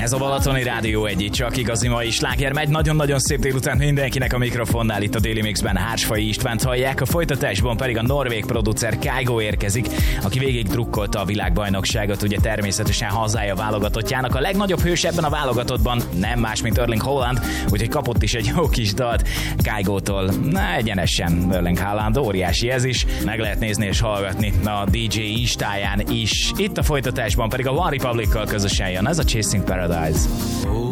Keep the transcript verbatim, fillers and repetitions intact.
Ez a Balatoni Rádió egy csak igazi mai sláger megy. Nagyon-nagyon szép délután mindenkinek a mikrofonnál itt a Daily Mixben. Hársfai Istvánt hallják, a folytatásban pedig a norvég producer Kygo érkezik, aki végig drukkolta a világbajnokságot, ugye természetesen hazája válogatottjának. A legnagyobb hős ebben a válogatottban nem más, mint Erling Haaland, úgyhogy kapott is egy jó kis dalt Kygótól. Na, egyenesen Erling Haaland, óriási ez is. Meg lehet nézni és hallgatni a dé dzsé Instáján is. Itt a folytatásban pedig a One Republic-kal közösen jön ez a Chasing Paradise.